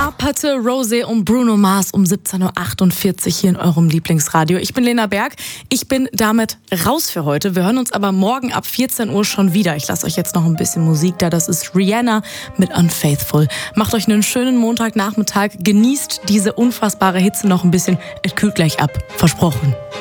Apate, Rosé und Bruno Mars um 17.48 Uhr hier in eurem Lieblingsradio. Ich bin Lena Berg. Ich bin damit raus für heute. Wir hören uns aber morgen ab 14 Uhr schon wieder. Ich lasse euch jetzt noch ein bisschen Musik da. Das ist Rihanna mit Unfaithful. Macht euch einen schönen Montagnachmittag. Genießt diese unfassbare Hitze noch ein bisschen. Es kühlt gleich ab. Versprochen.